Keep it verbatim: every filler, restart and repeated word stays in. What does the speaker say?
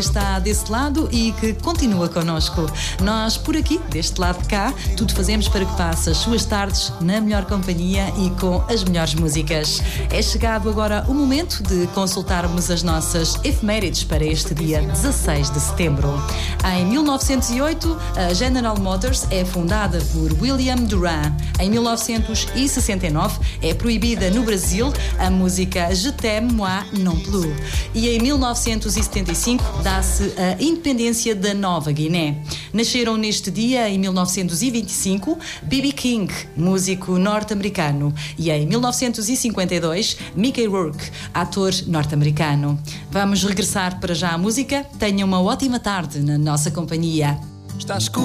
Está desse lado e que continua connosco. Nós, por aqui, deste lado de cá, tudo fazemos para que passe as suas tardes na melhor companhia e com as melhores músicas. É chegado agora o momento de consultarmos as nossas efemérides para este dia dezasseis de setembro. Em mil novecentos e oito, a General Motors é fundada por William Duran. Em mil novecentos e sessenta e nove, é proibida no Brasil a música Je t'aime moi non plus. E em mil novecentos e setenta e cinco, dá-se a independência da Nova Guiné. Nasceram neste dia, em mil novecentos e vinte e cinco, B B King, músico norte-americano, e em mil novecentos e cinquenta e dois, Mickey Rourke, ator norte-americano. Vamos regressar para já à música. Tenha uma ótima tarde na nossa companhia. Estás